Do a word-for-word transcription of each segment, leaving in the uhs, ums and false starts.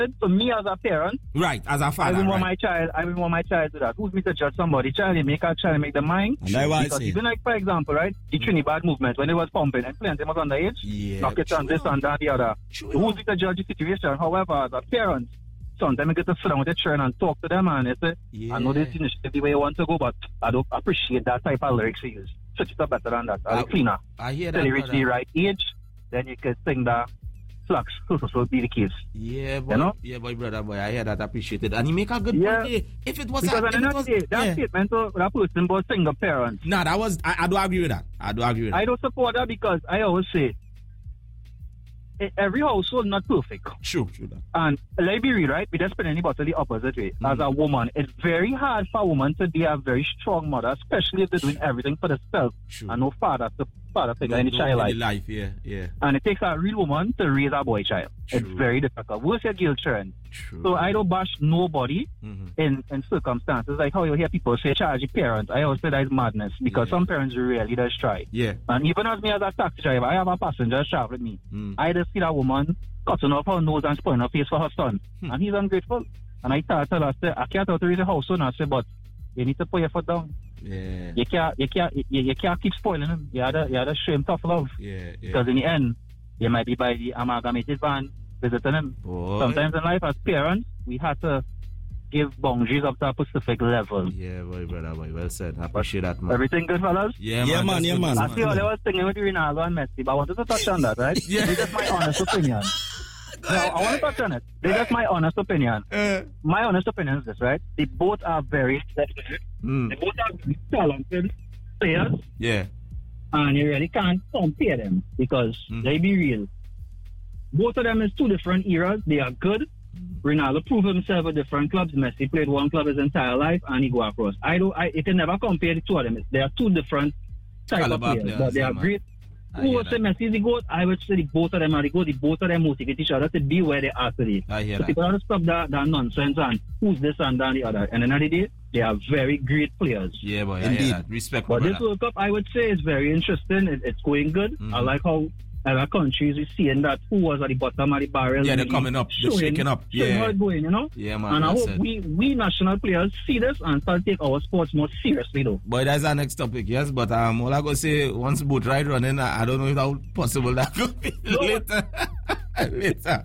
For me as a parent, right, as a father, I wouldn't want right. my child. I wouldn't want my child to do that. Who's me to judge somebody? Child, they make a child make the mind. And that's why I because say. even like for example, right, the Trinidad movement when it was pumping and plenty was underage, Yeah, knockers and this and that the other. True. Who's me to judge the situation? However, as a parent, sometimes I get to sit down with the children and talk to them and they say, Yeah. I know this initiative the way I want to go, but I don't appreciate that type of lyrics you use. Switch it up better than that. I- I'll cleaner. I hear Till that, you reach brother. the right age, then you can sing that flux. So, so, so be the case. Yeah, boy, You know? yeah, boy, brother, boy, I hear that, appreciate it. And he make a good Yeah. point. eh. If it was, Because a, at if the end it of was the day, that yeah. statement of that person was single parents. Nah, that was, I, I do agree with that. I do agree with that. I don't support that because I always say e- every household not perfect. True, true that. And let me be real, right? We just spend anybody the opposite way. Mm. As a woman, it's very hard for a woman to be a very strong mother, especially if they're doing everything for themselves True. and no father to father figure No- in the no- child in life. the life, yeah, yeah. And it takes a real woman to raise a boy child. It's True. very difficult. What's your guilt, children? True. So I don't bash nobody mm-hmm. in, in circumstances like how you hear people say charge the parents. I always say that is madness because Yeah. some parents really just try. Yeah. And even as me as a taxi driver, I have a passenger travel with me. Mm. I just see that woman cutting off her nose and spoiling her face for her son. Hmm. And he's ungrateful. And I tell, tell her, say, I can't tell to raise a house son. I say, but you need to put your foot down. Yeah. You can't, you can't, you, you can't keep spoiling him. You have to, you have to show him tough love. Yeah, yeah. Because in the end, you might be by the amalgamated van visiting him. Boy. Sometimes in life, as parents, we have to give boundaries up to a specific level. Yeah, boy, brother, boy. Well said. I appreciate that, man. Everything good, fellas? Yeah, Yeah, man. man, that's yeah, good. man. I see all they was singing with Ronaldo and Messi, but I wanted to touch on that, right? Yeah. This is my honest opinion. No, I want to touch on it. This is my honest opinion. Uh, My honest opinion is this, right? They both are very They mm, both are very talented players, yeah. and you really can't compare them because, Mm. let's be real, both of them is two different eras. They are good. Ronaldo proved himself at different clubs. Messi played one club his entire life, and he go across. I don't. I you can never compare the two of them. They are two different type Caliber of players, players, but they yeah, are man. great. I Who hear would say that. Messi is the GOAT? I would say the both of them are the GOAT. The both of them motivate each other to be where they are today. I hear So that. people have to stop that, that nonsense and who's this and that and the other. And at the end of the day, they are very great players. Yeah, boy. I Indeed. hear that. Respect, my But this brother. World Cup, I would say, is very interesting. It, it's going good. Mhm. I like how other countries we seeing that who was at the bottom of the barrel. Yeah, they're really coming up. They're showing- shaking up. Showing Yeah. how it's going, you know? Yeah, man. And I well hope said. we, we national players see this and start take our sports more seriously, though. Boy, that's our next topic, yes. But um, all I go say, once boat ride running, I, I don't know if that would possible that could be No. later. later.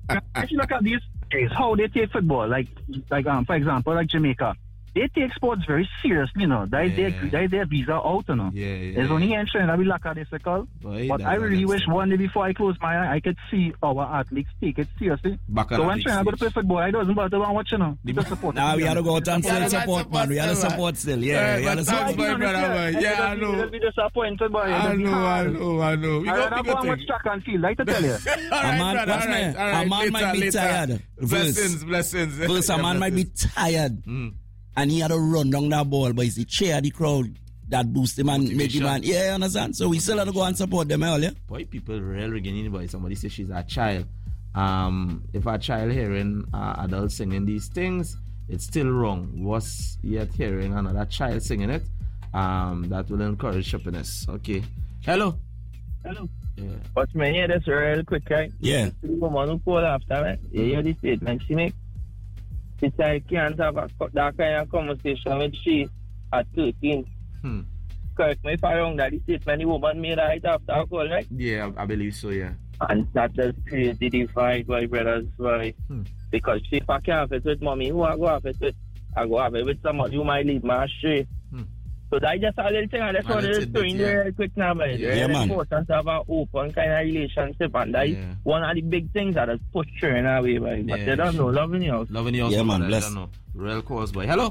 If you look at these countries, how they take football, like, like um, for example, like Jamaica, they take sports very seriously, you know. That is Yeah. their, that is their visa out, you know. Yeah, yeah. There's only entry that we lack at this circle. Boy, But that's I our really next wish topic. one day before I close my eye, I could see our athletes take it seriously. Back So when China go to play football, I doesn't bother to watch, you know. The- Just support. Now we them. had to go out and Yeah, full that's support, man. We had to support, support still. Yeah, Yeah, we had but to thanks, support. boy, I brother, understand. boy. Yeah, I It'll be- know. It'll be disappointed, boy. I It'll be know, I hard. know, I know. We I got rather we go got and watch thing. track and field, like to tell you. All right, A man- brother, what's all right, me? all A right. man might Later, be later. tired. Blessings, blessings. First, a Yeah, man might be blessings. tired. Mm. And he had to run down that ball, but it's the cheer the crowd that boost him and make him, Motivation. man. Yeah, you understand? So we still have to go and support them, eh, yeah? Boy, people real beginning, boy. Somebody says she's a child. Um, if a child hearing uh, adults singing these things, it's still wrong. Worse yet, hearing another child singing it, um, that will encourage happiness. Okay. Hello. Hello. Yeah. But me hear this real quick, right? Yeah. The woman who called after, right? You hear the statement she make? She said I can't have a, that kind of conversation with she at thirteen. Hmm. Correct me if I'm wrong, that the statement the woman made right after her call, right? Yeah, I, I believe so. Yeah. And that just created the fight, my brothers. Why? Hmm. Because if I can't have it with mommy, who I go have it with? I go have it with somebody who might lead me astray. Hmm. So that's just a little thing. I just A want to little just bit, throw in yeah. there quick now, man. It's Yeah, really man. important to have an open kind of relationship, and that is Yeah. one of the big things that is pushed through in our way, man. But Yeah. they don't know, loving you. Loving you also, Yeah, man, brother. I bless. don't know. Real cause, boy. Hello.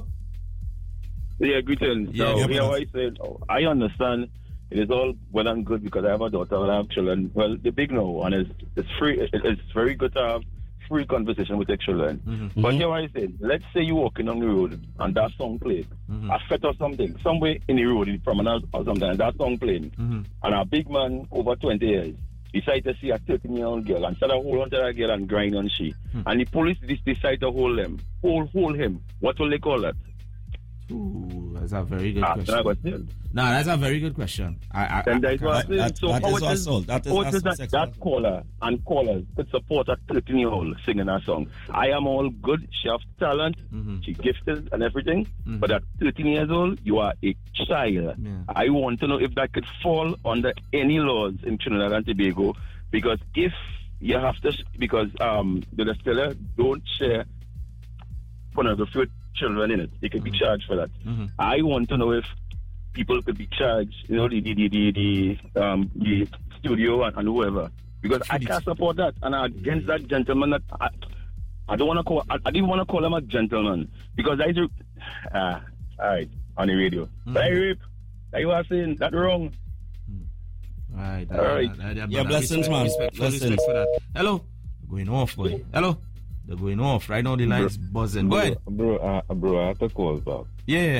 Yeah, greetings. Yeah, so, yeah, yeah, brother. what I said, I understand it is all well and good because I have a daughter and I have children. Well, the big no, and it's, it's free. It, it's very good to have free conversation with your children. Mm-hmm. But Mhm. yeah, what I said, let's say you're walking on the road and that song played, Mhm. a fit or something, somewhere in the road, in the promenade or something, and that song playing, Mm-hmm. and a big man over twenty years decide to see a thirteen-year-old girl and instead of hold on to that girl and grind on she, Hmm. and the police dis- decide to hold them, hold, hold him. What will they call that? Ooh, That's a very good Ah, question. question. No, that's a very good question. I, I, Then I, that is what I'm saying. that- So that how is it what is- assault. That is how it is assault that, sexual that caller and callers could support a thirteen-year-old singing a song. I am all good. She has talent. Mhm. She gifted and everything. Mhm. But at thirteen years old, you are a child. Yeah. I want to know if that could fall under any laws in Trinidad and Tobago. Because if you have to, because um, the distiller don't share pornography with children in it, they could be charged for that. Mhm. I want to know if people could be charged, you know, the the the the, the, um, the studio and, and whoever, because I can't support that, and I'm against that gentleman. That I, I don't want to call. I, I didn't want to call him a gentleman because I do. Ah, all right, on the radio. Mm-hmm. But I rape. Like you are saying that wrong. All right. All right. That, that, that, Yeah, that, blessings, respect, man. Respect, Blessings. respect for that. Hello. They're going off, boy. Hello. They're going off. Right now the line's buzzing. Go ahead. Bro, uh, bro, I have to call back. Yeah.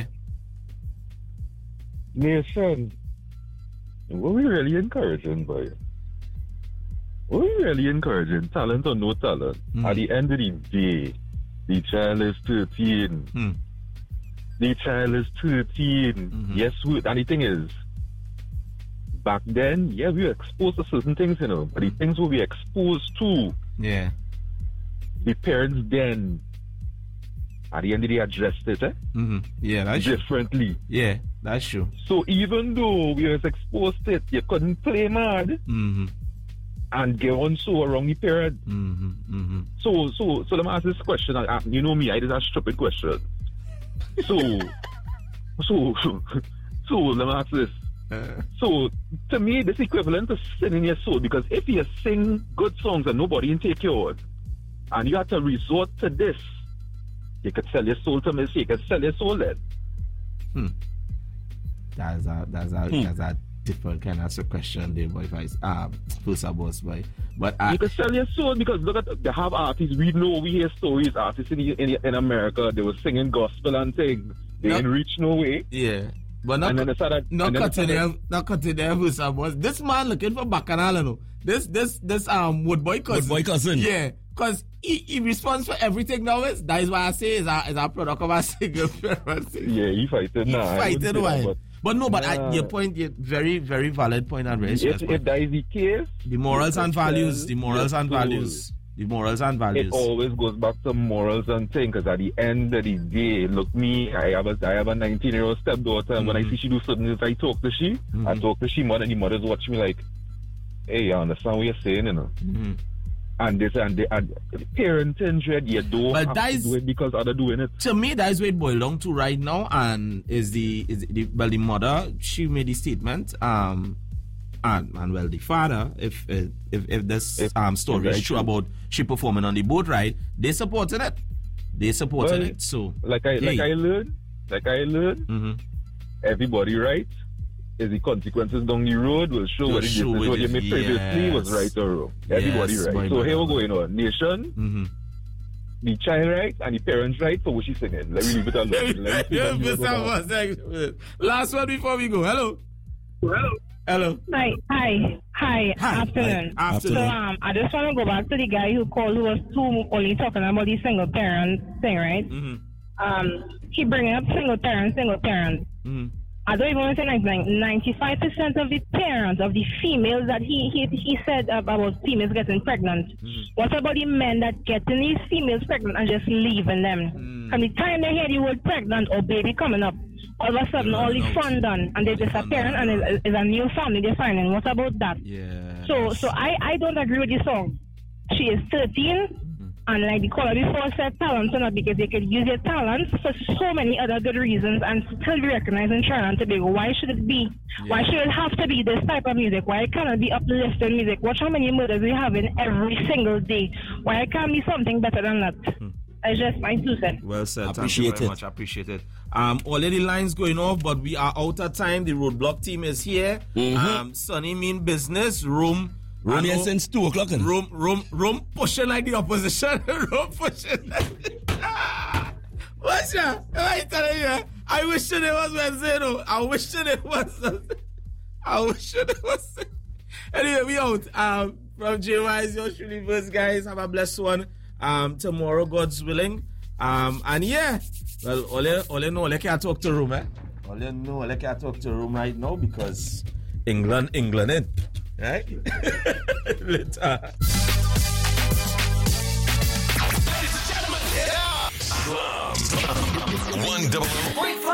Nation, what we really encouraging, boy? What we really encouraging? Talent or no talent? Mm. At the end of the day, the child is thirteen. Hmm. The child is thirteen. Mhm. Yes, we, and the thing is, back then, yeah, we were exposed to certain things, you know, but the things we were exposed to, Yeah. the parents then, at the end of the day, addressed it, eh? Mm-hmm. Yeah, that's true. differently. Yeah, that's true. So even though we was exposed to it, you couldn't play mad Mm-hmm. and get on so around the parent. Mm-hmm. Mm-hmm. So so so let me ask this question. I, I, you know me, I did a stupid question. So so so let me ask this. Uh, So to me, this equivalent to singing your soul, because if you sing good songs and nobody can take you out, and you have to resort to this, you could sell your soul to me. You could sell your soul then. hmm. That's a that's a Hmm. that's a different kind of question there, boy. If I um first of all, boy, but I, You can sell your soul because look at they have artists. We know we hear stories. Artists in in, in America, they were singing gospel and things. They No. didn't reach no way. yeah, but not And then they started. not and then they cutting started- there, not cutting there, first of all. This man looking for bacchanal, you know. This this this um Woodboy cousin. Woodboy cousin. Yeah. Because he, he responds for everything now. Is that is why I say is a is a product of a single parent. Yeah, he fighted. He Nah, I wouldn't fighted say why. that, but But no, but I, Nah. your point, your very, very valid point and very If, serious if point. that is the case, The morals you and can values, sell the morals your and soul. values, the morals and values. It always goes back to morals and things. Because at the end of the day, look me, I have a I have a nineteen year old stepdaughter, and when I Mhm. see she do something, if I talk to she, I Mhm. talk to she more, and the mother's watching me like, hey, I understand what you're saying, you know. Mhm. And this and the and parenting dread, you don't But have that to is- do it because other doing it. To me, that is what it boils down to right now, and is the is the well the mother she made the statement, um, and and well the father, if if if this If- um story is if true true. about she performing on the boat ride, they supported it, they supported Well, it. So Like I like Hey. I learned, like I learned, hmm everybody right is the consequences down the road will show Will whether show this is what you whether- made previously was yes. right or wrong. Everybody Yes, right. boy, So boy, here boy. we're going on. Nation, hmm the child right and the parents right for what she's singing. Let me leave it alone. Let me see Yeah, that Mister go back. Moss, last one before we go. Hello. Hello. Hello. Hi, hi, hi, Hi. afternoon. Hi. So Afternoon. um, I just want to go back to the guy who called, who was too only talking about the single parent thing, right? Mm-hmm. Um, he bringing up single parent, single parent. Mm-hmm. I don't even want to say like like ninety-five percent of the parents of the females that he he he said about females getting pregnant. Mm-hmm. What about the men that getting these females pregnant and just leaving them? Mm. From the time they hear the word pregnant or baby coming up, all of a sudden They're all the running out. fun done and they disappear and it's, it's a new family they're finding. What about that? Yeah. So so I, I don't agree with the song. She is thirteen, and like the caller before said, talents or not, because they could use their talents for so many other good reasons and still be recognized in Trinidad and Tobago. Why should it be? Why should it have to be this type of music? Why it cannot be uplifting music? Watch how many murders we have in every single day. Why it can't be something better than that? It's just my two cents. Well said. Thank you Appreciate very it. much. Appreciate it. Um, already lines going off, but we are out of time. The roadblock team is here. Mhm. Um, Sunny mean business room. Run I here know- since two o'clock. and- Room, room, room pushing like the opposition. Room pushing. What's that? I telling you, I wish it was Wednesday. No, I wish it was. I wish it was. Anyway, we out. Um, from J Y is your truly first, guys. Have a blessed one. Um, tomorrow, God's willing. Um, and yeah, well, Ole, Ole, no, Ole can't talk to room, eh? Well, you know, like I talk to room right now because England, England, in. right? Later. One double